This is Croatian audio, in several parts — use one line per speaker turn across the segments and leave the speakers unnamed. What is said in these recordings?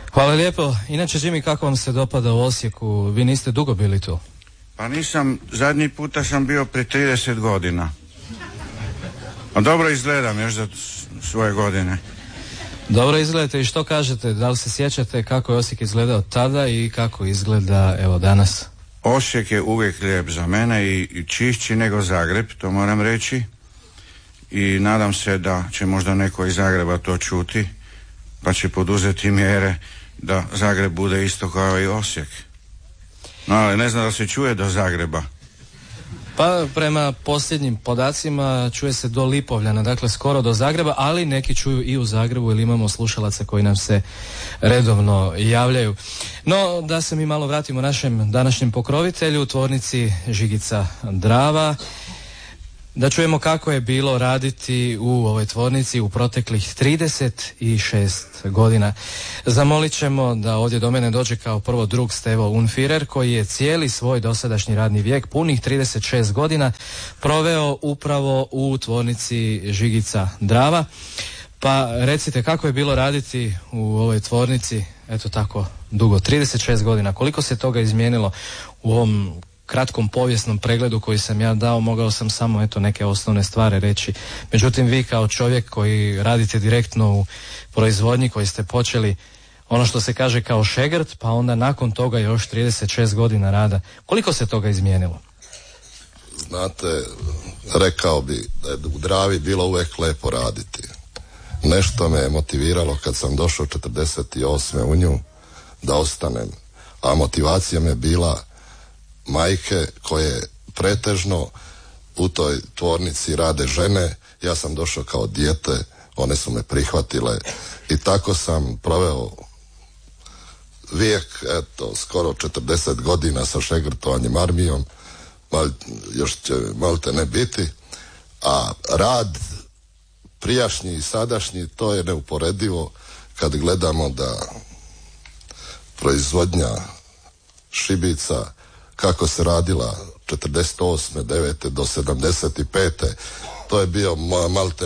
Hvala lijepo. Inače, Jimmy, kako vam se dopada u Osijeku? Vi niste dugo bili tu?
Pa nisam, zadnji puta sam bio prije 30 godina. A dobro izgledam još za svoje godine.
Dobro izgledate i što kažete? Da li se sjećate kako je Osijek izgledao tada i kako izgleda evo danas?
Osijek je uvijek lijep za mene i čišći nego Zagreb, to moram reći. I nadam se da će možda neko iz Zagreba to čuti, pa će poduzeti mjere da Zagreb bude isto kao i Osijek. No, ali ne znam da se čuje do Zagreba.
Pa prema posljednjim podacima čuje se do Lipovljana, dakle skoro do Zagreba, ali neki čuju i u Zagrebu jer imamo slušalaca koji nam se redovno javljaju. No, da se mi malo vratimo našem današnjem pokrovitelju, tvornici Žigica Drava. Da čujemo kako je bilo raditi u ovoj tvornici u proteklih 36 godina. Zamolit ćemo da ovdje do mene dođe kao prvo drug Stevo Unfirer, koji je cijeli svoj dosadašnji radni vijek, punih 36 godina, proveo upravo u tvornici Žigica Drava. Pa recite, kako je bilo raditi u ovoj tvornici, eto tako dugo, 36 godina, koliko se toga izmijenilo u ovom kratkom povijesnom pregledu koji sam ja dao, mogao sam samo eto neke osnovne stvari reći. Međutim, vi kao čovjek koji radite direktno u proizvodnji, koji ste počeli ono što se kaže kao šegrt, pa onda nakon toga još 36 godina rada, koliko se toga izmijenilo?
Znate, rekao bi da je u Dravi bilo uvijek lepo raditi. Nešto me je motiviralo kad sam došao 48. u nju da ostanem, a motivacija mi je bila majke koje pretežno u toj tvornici rade žene. Ja sam došao kao dijete, one su me prihvatile i tako sam proveo vijek, eto, skoro 40 godina sa šegrtovanjem armijom, još će malte ne biti, a rad prijašnji i sadašnji, to je neuporedivo kad gledamo da proizvodnja šibica kako se radila 48. 9. do 75. to je bio malte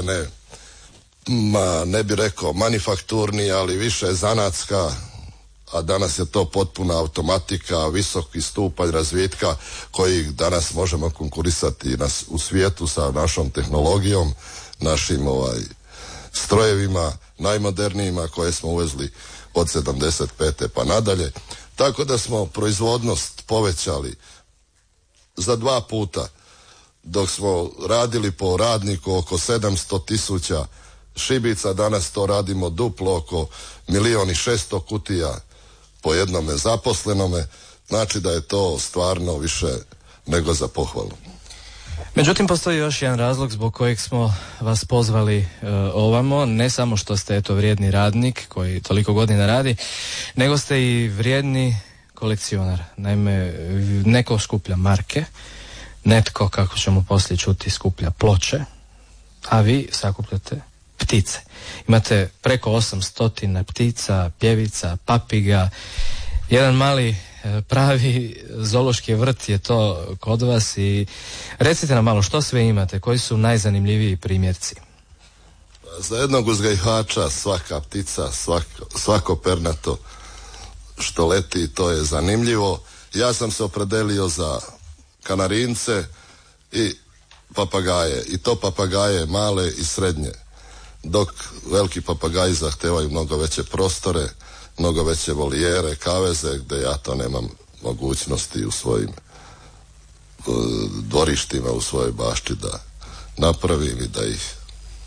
ne bi rekao manufakturni, ali više zanatska, a danas je to potpuna automatika, visoki stupanj razvitka koji danas možemo konkurisati u svijetu sa našom tehnologijom, našim strojevima najmodernijima koje smo uvezli od 75. pa nadalje. Tako da smo proizvodnost povećali za 2 puta, dok smo radili po radniku oko 700.000 šibica, danas to radimo duplo, oko 1.600.000 kutija po jednome zaposlenome. Znači da je to stvarno više nego za pohvalu.
Međutim, postoji još jedan razlog zbog kojeg smo vas pozvali ovamo, ne samo što ste eto vrijedni radnik koji toliko godina radi, nego ste i vrijedni kolekcionar. Naime, neko skuplja marke, netko, kako ćemo poslije čuti, skuplja ploče, a vi sakupljate ptice. Imate preko 800 ptica, pjevica, papiga, jedan mali pravi zoološki vrt je to kod vas i recite nam malo što sve imate, koji su najzanimljiviji primjerci?
Za jednog uzgajivača svaka ptica, svako pernato što leti, to je zanimljivo. Ja sam se opredelio za kanarince i papagaje, i to papagaje male i srednje, dok veliki papagaji zahtevaju mnogo veće prostore, mnogo veće volijere, kaveze, gdje ja to nemam mogućnosti u svojim dvorištima, u svojoj bašti da napravim i da ih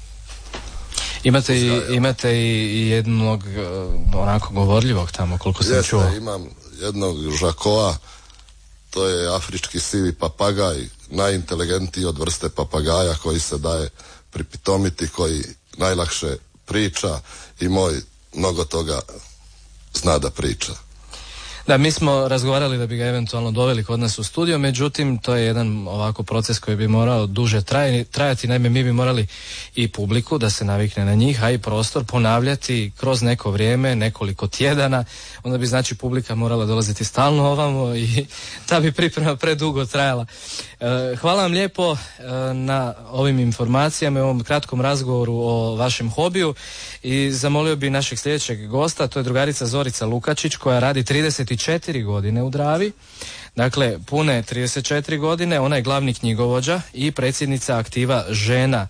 Imate i jednog onako govorljivog tamo, koliko sam čuo.
Imam jednog žakoa, to je afrički sivi papagaj, najinteligentniji od vrste papagaja koji se daje pripitomiti, koji najlakše priča i moj mnogo toga zna da priča.
Da, mi smo razgovarali da bi ga eventualno doveli kod nas u studio, međutim to je jedan ovako proces koji bi morao duže trajati. Naime, mi bi morali i publiku da se navikne na njih, a i prostor ponavljati kroz neko vrijeme, nekoliko tjedana. Onda bi znači publika morala dolaziti stalno ovamo i ta bi priprema predugo trajala. Hvala vam lijepo na ovim informacijama i ovom kratkom razgovoru o vašem hobiju i zamolio bi našeg sljedećeg gosta, to je drugarica Zorica Lukačić koja radi 34 godine u Dravi. Dakle, pune 34 godine, ona je glavni knjigovođa i predsjednica aktiva žena.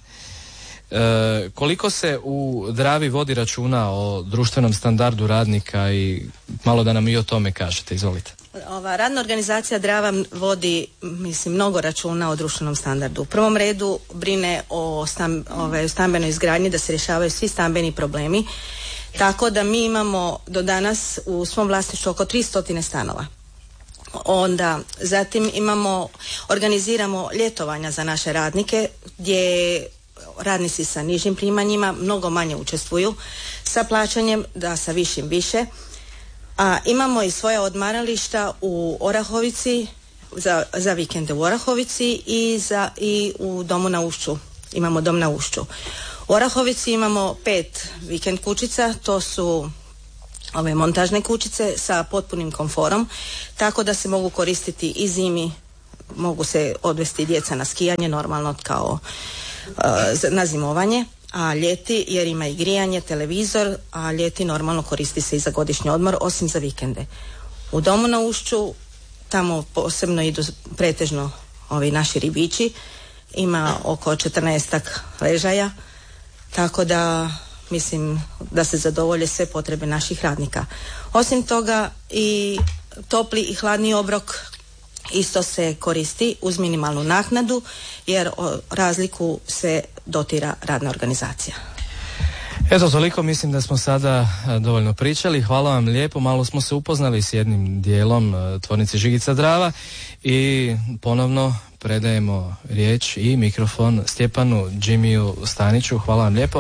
Koliko se u Dravi vodi računa o društvenom standardu radnika i malo da nam i o tome kažete, izvolite.
Ova radna organizacija Drava vodi, mnogo računa o društvenom standardu. U prvom redu brine o stambenoj izgradnji, da se rješavaju svi stambeni problemi, tako da mi imamo do danas u svom vlasništvu oko 300 stanova. Onda zatim organiziramo ljetovanja za naše radnike gdje radnici sa nižim primanjima mnogo manje učestvuju sa plaćanjem, da sa višim više. A imamo i svoja odmarališta u Orahovici, za vikende u Orahovici i u Domu na Ušću. Imamo Dom na Ušću. U Orahovici imamo 5 vikend kućica, to su ove montažne kućice sa potpunim komforom, tako da se mogu koristiti i zimi, mogu se odvesti djeca na skijanje normalno kao na zimovanje, a ljeti, jer ima i grijanje, televizor, a ljeti normalno koristi se i za godišnji odmor, osim za vikende. U Domu na Ušću, tamo posebno idu pretežno ovi naši ribići, ima oko 14 ležaja, tako da mislim da se zadovolje sve potrebe naših radnika. Osim toga i topli i hladni obrok isto se koristi uz minimalnu naknadu, jer razliku se dotira radna organizacija.
Eto, toliko, mislim da smo sada dovoljno pričali. Hvala vam lijepo, malo smo se upoznali s jednim dijelom tvornice Žigica Drava i ponovno predajemo riječ i mikrofon Stjepanu Džimiju Staniću. Hvala vam lijepo.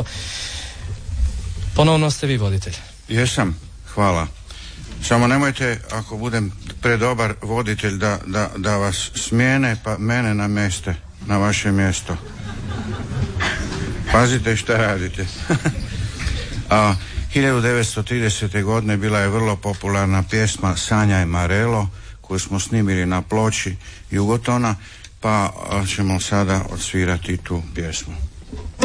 Ponovno ste vi voditelj.
Jesam, hvala. Samo nemojte, ako budem predobar voditelj, da vas smijene pa mene namjeste na vaše mjesto. Pazite šta radite. 1930. godine bila je vrlo popularna pjesma Sanjaj Marelo, koju smo snimili na ploči Jugotona, pa ćemo sada odsvirati tu pjesmu.